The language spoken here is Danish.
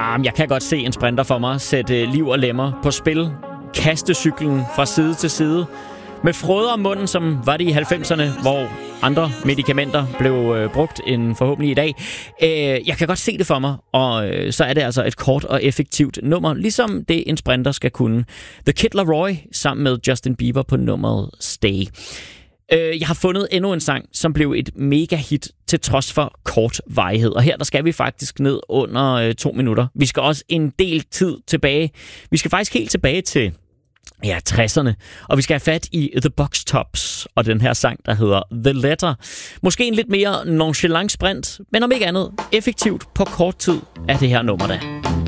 Jeg kan godt se en sprinter for mig sætte liv og lemmer på spil. Kaste cyklen fra side til side. Med frøder om munden, som var det i 90'erne, hvor andre medicamenter blev brugt end forhåbentlig i dag. Jeg kan godt se det for mig, og så er det altså et kort og effektivt nummer, ligesom det en sprinter skal kunne. The Kid Laroi sammen med Justin Bieber på nummeret Stay. Jeg har fundet endnu en sang, som blev et mega hit til trods for kort varighed. Og her der skal vi faktisk ned under 2 minutter. Vi skal også en del tid tilbage. Vi skal faktisk helt tilbage til 60'erne. Og vi skal have fat i The Box Tops og den her sang, der hedder The Letter. Måske en lidt mere nonchalant sprint, men om ikke andet effektivt på kort tid er det her nummer der.